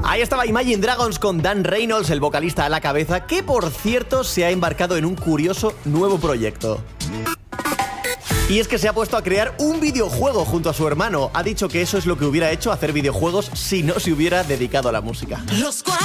Ahí estaba Imagine Dragons con Dan Reynolds, el vocalista a la cabeza, que por cierto se ha embarcado en un curioso nuevo proyecto. Y es que se ha puesto a crear un videojuego junto a su hermano. Ha dicho que eso es lo que hubiera hecho, hacer videojuegos, si no se hubiera dedicado a la música.